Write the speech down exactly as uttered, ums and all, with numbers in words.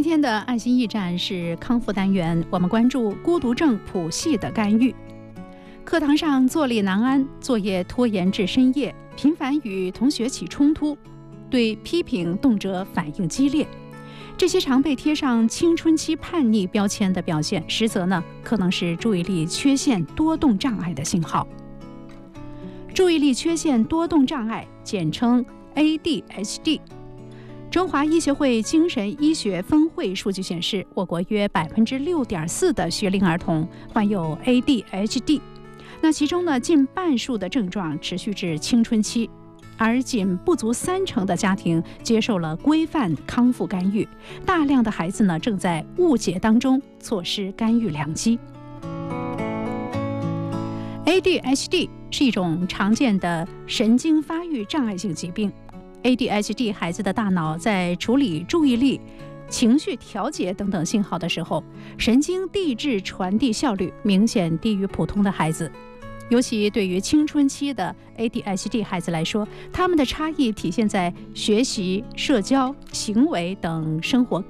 今天的爱心驿站是康复单元，我们关注孤独症谱系的干预。课堂上坐立难安，作业拖延至深夜，频繁与同学起冲突，对批评动辄反应激烈，这些常被贴上青春期叛逆标签的表现，实则呢可能是注意力缺陷多动障碍的信号。注意力缺陷多动障碍，简称 A D H D。中华医学会精神医学分会数据显示，我国约百分之六点四的学龄儿童患有 A D H D， 那其中呢，近半数的症状持续至青春期，而仅不足三成的家庭接受了规范康复干预，大量的孩子呢正在误解当中错失干预良机。A D H D 是一种常见的神经发育障碍性疾病。A D H D 孩子的大脑在处理注意力、情绪调节等等信号的时候，神经递质传递效率明显低于普通的孩子。尤其对于青春期的 A D H D 孩子来说，他们的差异体现在学习、社交、行为等生活